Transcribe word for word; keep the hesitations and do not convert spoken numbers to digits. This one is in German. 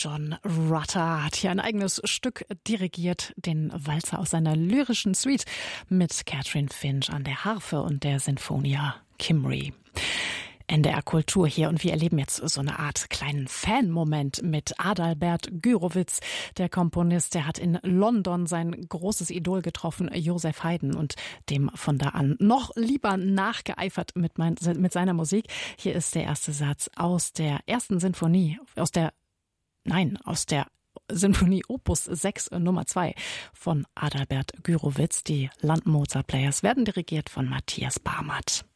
John Rutter hat hier ein eigenes Stück dirigiert, den Walzer aus seiner lyrischen Suite mit Catherine Finch an der Harfe und der Sinfonia Cymru. N D R Kultur hier und wir erleben jetzt so eine Art kleinen Fan-Moment mit Adalbert Gürowitz. Der Komponist, der hat in London sein großes Idol getroffen, Joseph Haydn, und dem von da an noch lieber nachgeeifert mit, mein, mit seiner Musik. Hier ist der erste Satz aus der ersten Sinfonie, aus der, nein, aus der Sinfonie Opus sechs Nummer zwei von Adalbert Gürowitz. Die Landmoser Players werden dirigiert von Matthias Barmert.